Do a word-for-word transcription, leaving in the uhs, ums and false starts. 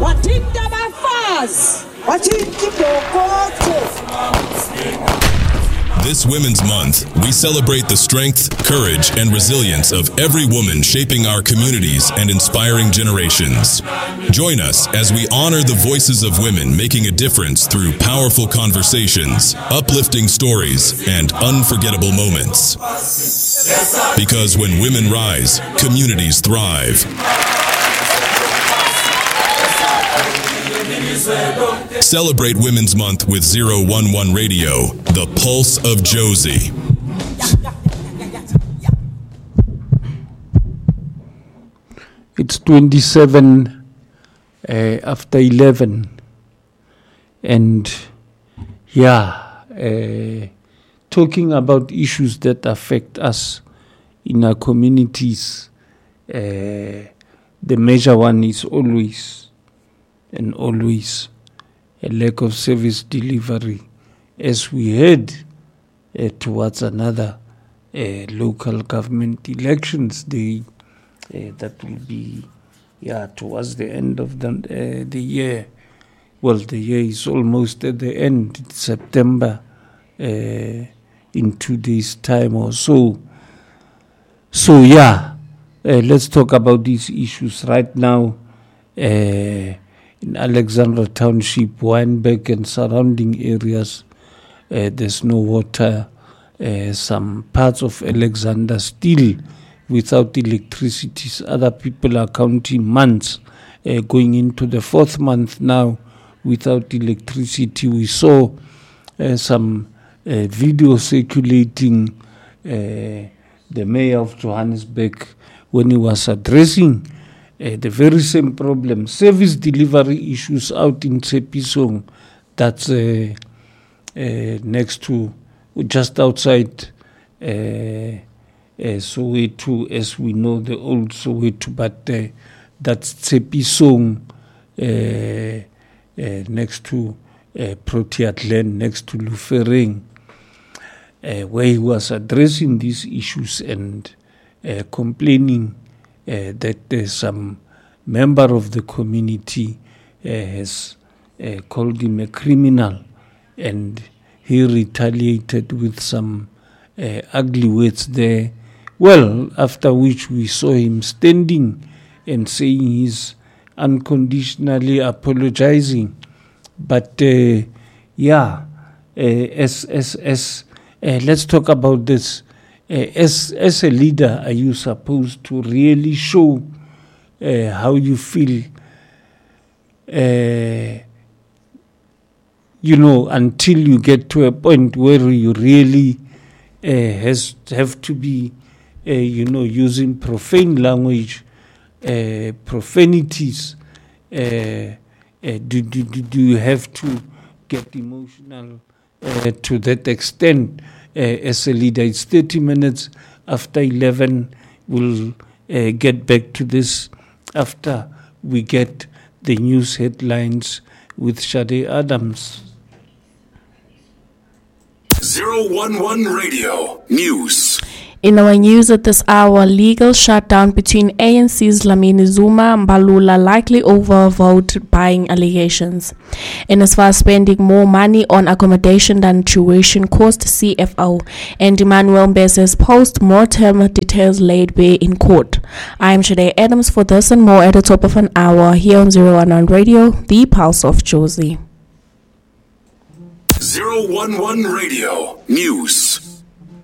This Women's Month, we celebrate the strength, courage, and resilience of every woman shaping our communities and inspiring generations. Join us as we honor the voices of women making a difference through powerful conversations, uplifting stories, and unforgettable moments. Because when women rise, communities thrive. Celebrate Women's Month with zero one one Radio, the pulse of Josie. It's twenty-seven uh, after eleven, and yeah, uh, talking about issues that affect us in our communities. Uh, the major one is always and always a lack of service delivery, as we head uh, towards another uh, local government elections day uh, that will be yeah towards the end of the uh, the year. Well, the year is almost at the end. It's September uh, in two days' time or so. So yeah, uh, let's talk about these issues right now. Uh, In Alexandra Township, Wynberg and surrounding areas, uh, there's no water. Uh, some parts of Alexandra still without electricity. Other people are counting months, uh, going into the fourth month now without electricity. We saw uh, some uh, video circulating uh, the mayor of Johannesburg when he was addressing Uh, the very same problem, service delivery issues out in Tshepisong, that's uh, uh, next to, just outside uh, uh, Soweto, as we know, the old Soweto, but uh, that's Tshepisong, uh, uh, next to uh, Proteas Land, next to Lufereng, uh, where he was addressing these issues and uh, complaining Uh, that uh, some member of the community uh, has uh, called him a criminal, and he retaliated with some uh, ugly words there. Well, after which we saw him standing and saying he's unconditionally apologizing. But uh, yeah, uh, as as as uh, let's talk about this. Uh, as as a leader, are you supposed to really show uh, how you feel, uh, you know, until you get to a point where you really uh, has have to be, uh, you know, using profane language, uh, profanities? Uh, uh, do, do, do, do you have to get emotional uh, to that extent? Uh, as a leader, it's thirty minutes after eleven. We'll uh, get back to this after we get the news headlines with Shade Adams. zero one one Radio News. In our news at this hour, legal shutdown between A N C's Dlamini Zuma Mbalula likely over vote buying allegations. And as far as spending more money on accommodation than tuition cost, C F O and Emmanuel Mbese's post-mortem details laid bare in court. I'm Shade Adams for this and more at the top of an hour here on zero one one Radio, the pulse of Josie. zero one one Radio News.